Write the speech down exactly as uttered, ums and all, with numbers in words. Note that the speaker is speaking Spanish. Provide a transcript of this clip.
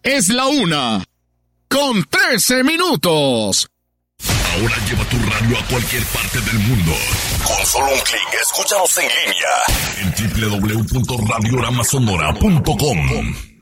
Es la una, con trece minutos. Ahora lleva tu radio a cualquier parte del mundo. Con solo un clic, escúchanos en línea en doble u doble u doble u punto radio rama sonora punto com.